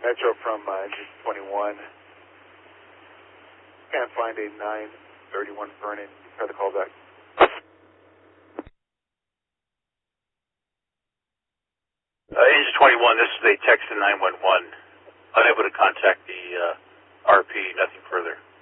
Metro from engine 21. Can't find a 931 Vernon. Try the call back. Engine 21, this is a text to 911. Unable to contact the RP, nothing further.